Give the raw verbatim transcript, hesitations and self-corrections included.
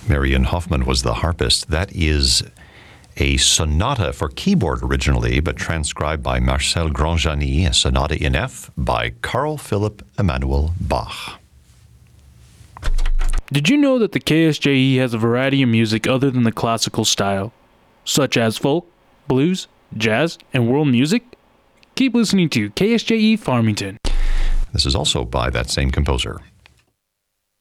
Marian Hoffman was the harpist. That is a sonata for keyboard originally, but transcribed by Marcel Grandjani, a sonata in F by Carl Philipp Emanuel Bach. Did you know that the K S J E has a variety of music other than the classical style, such as folk, blues, jazz, and world music? Keep listening to K S J E Farmington. This is also by that same composer.